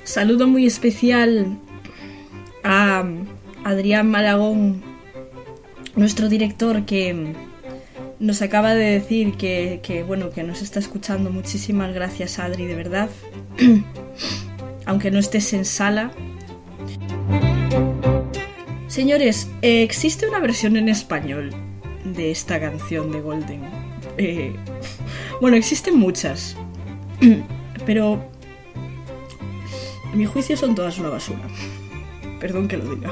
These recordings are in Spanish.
Saludo muy especial a Adrián Malagón, nuestro director, que nos acaba de decir que nos está escuchando. Muchísimas gracias, Adri, de verdad. Aunque no estés en sala. Señores, existe una versión en español de esta canción de Golden. Existen muchas, pero a mi juicio son todas una basura. Perdón que lo diga.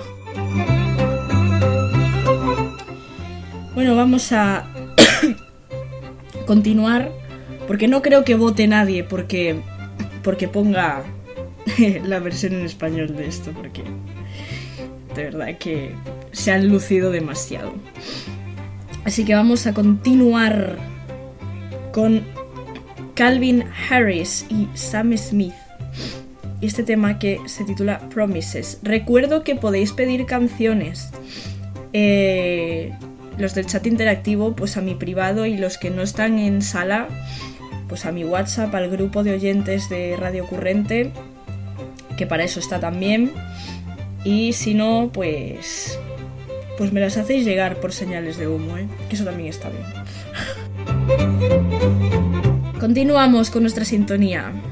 Bueno, vamos a continuar, porque no creo que vote nadie porque ponga la versión en español de esto, porque de verdad que se han lucido demasiado. Así que vamos a continuar con Calvin Harris y Sam Smith y este tema que se titula Promises. Recuerdo que podéis pedir canciones, los del chat interactivo, pues a mi privado, y los que no están en sala, pues a mi WhatsApp, al grupo de oyentes de Radio Currente, que para eso está también. Y si no, pues me las hacéis llegar por señales de humo, que eso también está bien. Continuamos con nuestra sintonía.